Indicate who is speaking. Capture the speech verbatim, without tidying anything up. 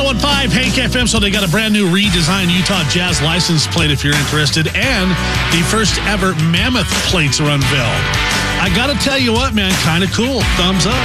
Speaker 1: one five Hank F M. So they got a brand new redesigned Utah Jazz license plate if you're interested. And the first ever Mammoth plates are unveiled. I got to tell you what, man, kind of cool. Thumbs up.